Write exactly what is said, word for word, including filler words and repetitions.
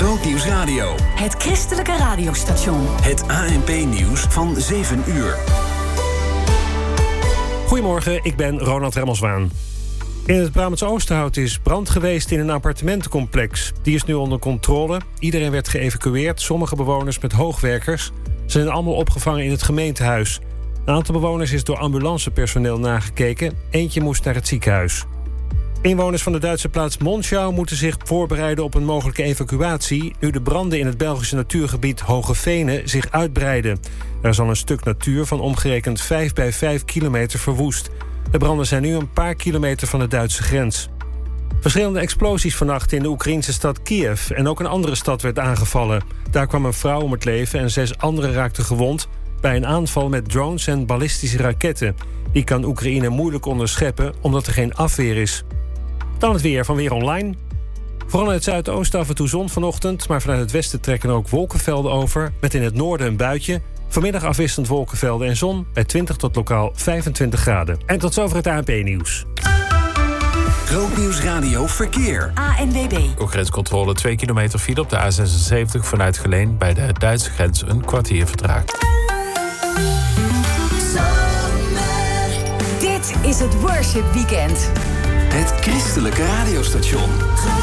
Grootnieuws Radio. Het christelijke radiostation. Het A N P-nieuws van zeven uur. Goedemorgen, ik ben Ronald Remmelswaan. In het Brabantse Oosterhout is brand geweest in een appartementencomplex. Die is nu onder controle. Iedereen werd geëvacueerd. Sommige bewoners met hoogwerkers zijn allemaal opgevangen in het gemeentehuis. Een aantal bewoners is door ambulancepersoneel nagekeken. Eentje moest naar het ziekenhuis. Inwoners van de Duitse plaats Monschau moeten zich voorbereiden op een mogelijke evacuatie, nu de branden in het Belgische natuurgebied Hoge Venen zich uitbreiden. Er is al een stuk natuur van omgerekend vijf bij vijf kilometer verwoest. De branden zijn nu een paar kilometer van de Duitse grens. Verschillende explosies vannacht in de Oekraïnse stad Kiev en ook een andere stad werd aangevallen. Daar kwam een vrouw om het leven en zes anderen raakten gewond bij een aanval met drones en ballistische raketten. Die kan Oekraïne moeilijk onderscheppen omdat er geen afweer is. Dan het weer van Weer Online. Vooral in het zuidoosten af en toe zon vanochtend, maar vanuit het westen trekken ook wolkenvelden over, met in het noorden een buitje. Vanmiddag afwisselend wolkenvelden en zon bij twintig tot lokaal vijfentwintig graden. En tot zover het A N P-nieuws. Grootnieuws Radio Verkeer. A N W B. Ook grenscontrole twee kilometer file op de A zesenzeventig vanuit Geleen bij de Duitse grens een kwartier vertraagd. Dit is het Worship Weekend. Het christelijke radiostation.